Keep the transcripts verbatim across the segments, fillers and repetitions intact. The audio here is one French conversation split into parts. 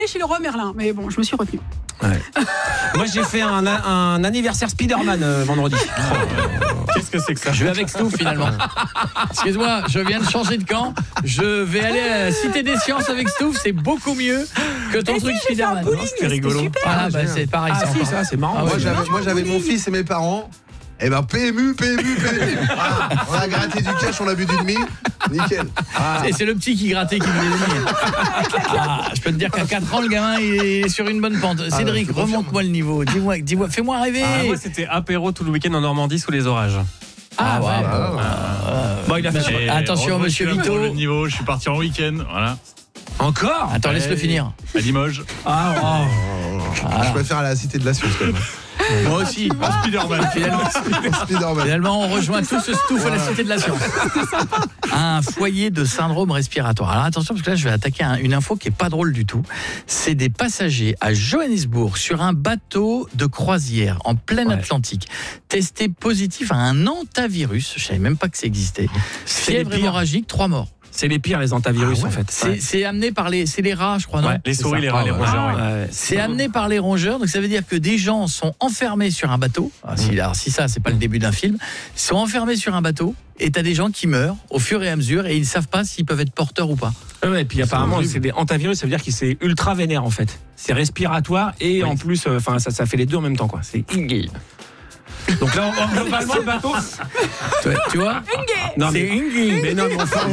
chez le roi Merlin, mais bon, je me suis retenue. Ouais. Moi, j'ai fait un, un anniversaire Spider-Man euh, vendredi. Qu'est-ce que c'est que ça? Je vais avec Stouff finalement. Excuse-moi, je viens de changer de camp. Je vais aller à la Cité des Sciences avec Stouff. C'est beaucoup mieux que ton Et truc si, j'ai fait un Spider-Man. bowling, c'était rigolo. c'était super. Ah, bah c'est pareil. Ah c'est si, encore- ça, c'est marrant. Ah ouais, Moi je- j'avais, moi, j'avais mon fils et mes parents. Eh ben P M U, P M U, P M U. Ah, on a gratté du cash, on a bu du demi. Nickel. Ah. Et c'est le petit qui grattait qui venait de venir. Ah, je peux te dire qu'à quatre ans, le gamin, il est sur une bonne pente. Ah, Cédric, je confirme. remonte-moi le niveau. Dis-moi, dis-moi, fais-moi rêver. Ah, moi, c'était apéro tout le week-end en Normandie sous les orages. Ah, ouais. Ah, Bon, il a fait Et Attention, heureusement monsieur que je suis là pour Vito. le niveau, je suis parti en week-end, voilà, encore. Attends, laisse-le Ouais. finir. à Limoges. Ah, oh. Ah. Je préfère à la Cité de la Science quand même. Moi aussi. Spider-Man. Finalement, Spider-Man. finalement, on rejoint tous ce Stouff à la Cité de la Science. Un foyer de syndrome respiratoire. Alors attention, parce que là, je vais attaquer un- une info qui est pas drôle du tout. C'est des passagers à Johannesburg sur un bateau de croisière en plein Ouais. Atlantique, testés positifs à un hantavirus. Je savais même pas que ça existait. C'est les Fièvre pires. hémorragique, trois morts. C'est les pires, les hantavirus, Ah ouais. en fait. C'est c'est amené par les, c'est les rats, je crois, non Ouais, Les c'est souris, ça. les rats, les Ah, ouais. rongeurs, ouais. Ouais. C'est amené par les rongeurs, donc ça veut dire que des gens sont enfermés sur un bateau. Ah, si, alors, si ça, c'est pas le début d'un film, ils sont enfermés sur un bateau et t'as des gens qui meurent au fur et à mesure et ils ne savent pas s'ils peuvent être porteurs ou pas. Ouais, et puis apparemment, horrible. c'est des hantavirus, ça veut dire que c'est ultra vénère, en fait. C'est respiratoire et Oui. en plus, enfin, ça, ça fait les deux en même temps, quoi. C'est donc là, on- globalement, le bateau. Tu vois, tu vois Non, C'est mais, mais non, mais enfin,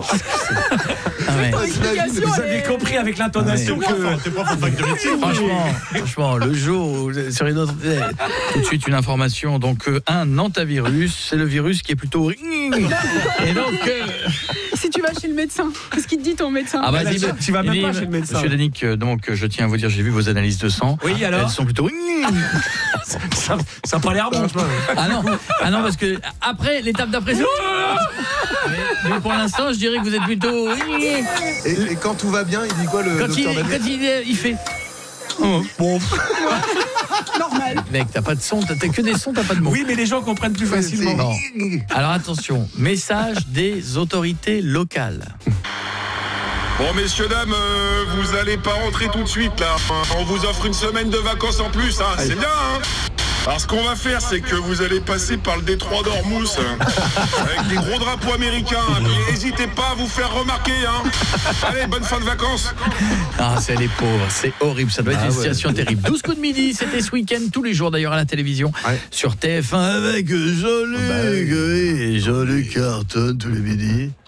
Ah ouais. L'explication, vous elle avez est- compris avec l'intonation Ouais. que. T'es pas pour fac de médecine. Franchement, franchement, le jour où, sur une autre, eh, tout de suite une information. Donc euh, un hantavirus, c'est le virus qui est plutôt. Et donc. euh, Si tu vas chez le médecin, qu'est-ce qu'il te dit ton médecin? Ah bah, là, dis- tu vas même il pas dit, chez le médecin. Monsieur Danick, euh, donc euh, je tiens à vous dire, j'ai vu vos analyses de sang. Oui, alors Elles sont plutôt. Ça n'a pas l'air bon. Ah non, ah non, parce que après l'étape d'après. c'est- mais, mais pour l'instant, je dirais que vous êtes plutôt. Et, et quand tout va bien, il dit quoi le Quand il, docteur Daniel? quand il, il fait. Oh, bon. Normal. Mec, t'as pas de son, t'as t'as que des sons, t'as pas de mots. Oui, mais les gens comprennent plus facilement. Bon. Alors attention, message des autorités locales. Bon, messieurs, dames, euh, vous allez pas rentrer tout de suite, là. On vous offre une semaine de vacances en plus, hein. C'est bien, hein. Alors, ce qu'on va faire, c'est que vous allez passer par le détroit d'Ormuz, hein, avec des gros drapeaux américains. Hein. Puis, n'hésitez pas à vous faire remarquer, hein. Allez, bonne fin de vacances. Ah, c'est les pauvres, c'est horrible, ça doit être Ah une ouais. situation terrible. douze coups de midi, c'était ce week-end, tous les jours d'ailleurs à la télévision, Ouais. sur T F un avec Jean-Luc, Bah oui. oui, Jean-Luc Carton tous les midis.